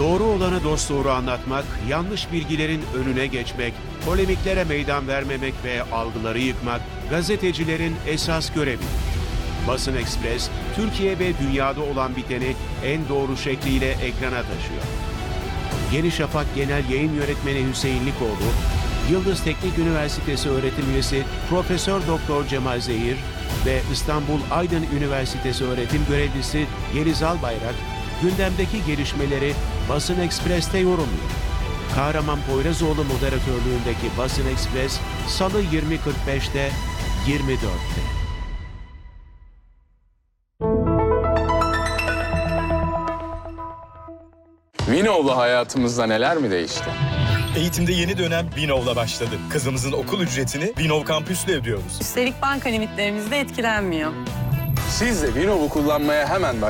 Doğru olanı dosdoğru anlatmak, yanlış bilgilerin önüne geçmek, polemiklere meydan vermemek ve algıları yıkmak gazetecilerin esas görevidir. Basın Ekspres, Türkiye ve dünyada olan biteni en doğru şekliyle ekrana taşıyor. Yeni Şafak Genel Yayın Yönetmeni Hüseyin Likoğlu, Yıldız Teknik Üniversitesi öğretim üyesi Profesör Doktor Cemal Zehir ve İstanbul Aydın Üniversitesi öğretim görevlisi Yeliz Albayrak, gündemdeki gelişmeleri Basın Ekspres'te yorumluyor. Kahraman Poyrazoğlu moderatörlüğündeki Basın Ekspres, Salı 20.45'te, 24'te. Vinov'la hayatımızda neler mi değişti? Eğitimde yeni dönem Vinov'la başladı. Kızımızın okul ücretini Vinov kampüsle ödüyoruz. Üstelik banka limitlerimiz de etkilenmiyor. Siz de Vinov'u kullanmaya hemen